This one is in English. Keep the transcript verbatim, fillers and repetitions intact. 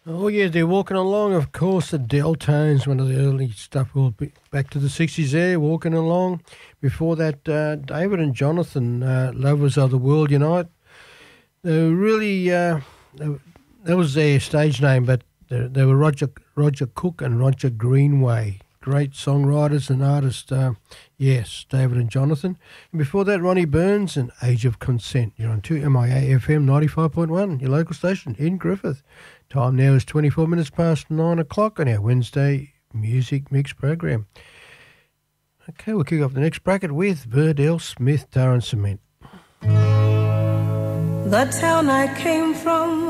Oh, yeah, they're walking along. Of course, the Deltones, one of the early stuff. We'll be back to the sixties there, walking along. Before that, uh, David and Jonathan, uh, Lovers of the World Unite. They were really, uh, they, that was their stage name, but they, they were Roger Roger Cook and Roger Greenway. Great songwriters and artists. Uh, yes, David and Jonathan. And before that, Ronnie Burns and Age of Consent. You're on two M I A F M ninety-five point one, your local station in Griffith. Time now is twenty-four minutes past nine o'clock on our Wednesday Music Mix program. Okay, we'll kick off the next bracket with Verdell Smith, Tar and Cement. The town I came from